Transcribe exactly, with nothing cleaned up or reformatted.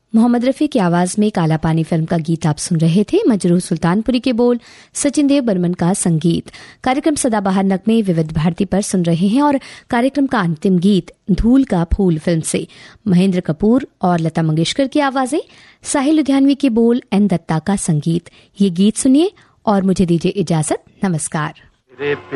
मोहम्मद रफ़ी की आवाज में काला पानी फिल्म का गीत आप सुन रहे थे। मजरूह सुल्तानपुरी के बोल, सचिन देव बर्मन का संगीत। कार्यक्रम सदाबहार नगमे विविध भारती पर सुन रहे हैं और कार्यक्रम का अंतिम गीत धूल का फूल फिल्म से महेंद्र कपूर और लता मंगेशकर की आवाजें, साहिल लुधियानवी के बोल, एन दत्ता का संगीत। ये गीत सुनिए और मुझे दीजिए इजाजत। नमस्कार।